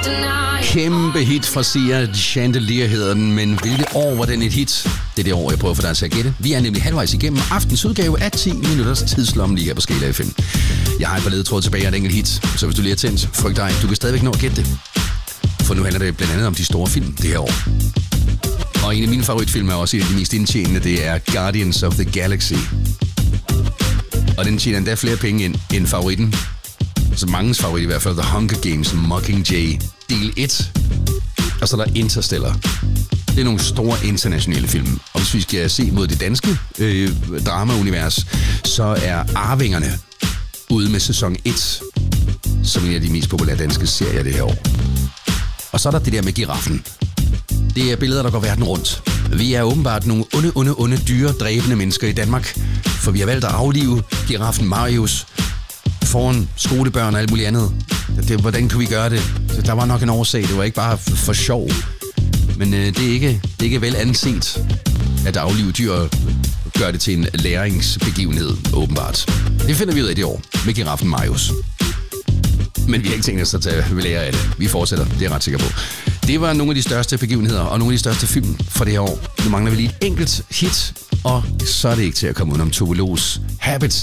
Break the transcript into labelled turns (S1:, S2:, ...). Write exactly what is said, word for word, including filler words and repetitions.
S1: Kæmpe hit fra Sia, Chandelier hedder den, men hvilket år var den et hit? Det er det år, jeg prøver for dig til at gætte. Vi er nemlig halvvejs igennem aftens udgave af ti minutters tidslomme lige her på Skala F M. Jeg har et par ledetråd tilbage af et enkelt hit, så hvis du lige er tændt, frygt dig, du kan stadigvæk nå at gætte det. For nu handler det blandt andet om de store film det her år. Og en af mine favoritfilm er også en af de mest indtjenende, det er Guardians of the Galaxy. Og den tjener endda flere penge end, end favoritten. Så mangens favorit i hvert fald, The Hunger Games Mockingjay, del et. Og så er der Interstellar. Det er nogle store internationale film. Og hvis vi skal se mod det danske øh, drama-univers, så er Arvingerne ude med sæson et, som en af de mest populære danske serier det her år. Og så er der det der med giraffen. Det er billeder, der går verden rundt. Vi er åbenbart nogle onde, onde, onde, dyre, dræbende mennesker i Danmark, for vi har valgt at aflive giraffen Marius foran skolebørn og alt muligt andet. Det, hvordan kunne vi gøre det? Så der var nok en årsag. Det var ikke bare for, for sjov. Men øh, det, er ikke, det er ikke vel anset at aflive dyr og gøre det til en læringsbegivenhed, åbenbart. Det finder vi ud af i det år med giraffen Marius. Men vi har ikke tænkt os at tage ved lære af det. Vi fortsætter, det er jeg ret sikker på. Det var nogle af de største begivenheder og nogle af de største film for det her år. Nu mangler vi lige et enkelt hit, og så er det ikke til at komme udenom Tove Los Habit